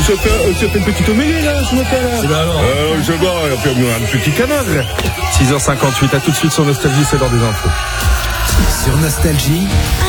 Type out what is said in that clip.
se fait une petite homélie là ce matin là. C'est là alors. Je vois, on va faire un petit canard. 6h58, à tout de suite sur Nostalgie, c'est l'heure des infos. Sur Nostalgie,